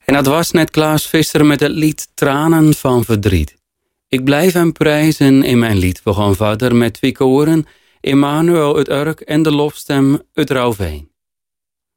En dat was net Klaas Visser met het lied Tranen van Verdriet. Ik blijf hem prijzen in mijn lied. We gaan verder met twee koren. Emmanuel uit Urk en de lofstem uit Rauwveen.